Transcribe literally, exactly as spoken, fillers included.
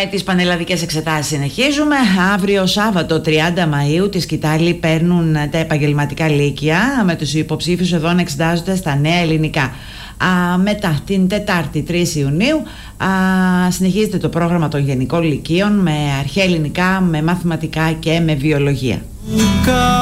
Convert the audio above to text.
Με τις πανελλαδικές εξετάσεις συνεχίζουμε. Αύριο Σάββατο τριάντα Μαΐου τη σκητάλη παίρνουν τα επαγγελματικά λύκεια, με τους υποψήφιους εδώ να εξετάζονται στα νέα ελληνικά. Α, μετά την Τετάρτη τρεις Ιουνίου α, συνεχίζεται το πρόγραμμα των γενικών λυκείων με αρχαία ελληνικά, με μαθηματικά και με βιολογία.